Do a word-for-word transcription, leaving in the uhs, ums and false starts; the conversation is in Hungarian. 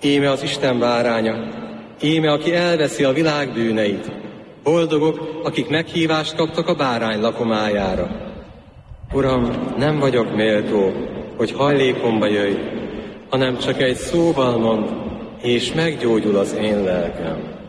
Íme az Isten báránya, íme, aki elveszi a világ bűneit. Boldogok, akik meghívást kaptak a bárány lakomájára. Uram, nem vagyok méltó, hogy hajlékomba jöjj, hanem csak egy szóval mond, és meggyógyul az én lelkem.